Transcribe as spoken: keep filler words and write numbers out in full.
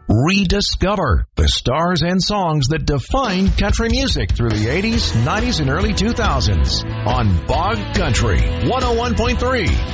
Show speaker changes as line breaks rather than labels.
Rediscover the stars and songs that defined country music through the eighties, nineties, and early two thousands on Bog Country one oh one point three.